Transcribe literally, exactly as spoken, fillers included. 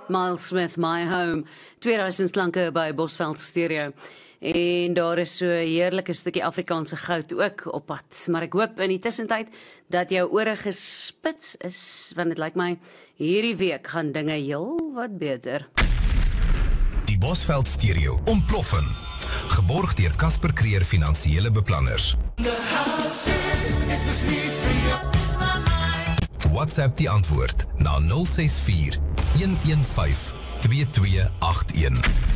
Miles Smith, My Home, tweeduisend klanke by Bosveld Stereo. En daar is so 'n heerlike stukkie Afrikaanse goud ook op pad. Maar ek hoop in die tussentyd dat jou ore gespits is, want dit lyk my hierdie week gaan dinge heel wat beter. Die Bosveld Stereo ontploffen. Geborg deur Casper Creer Finansiële Beplanners. WhatsApp die antwoord na nul ses vier een een vyf twee twee agt een.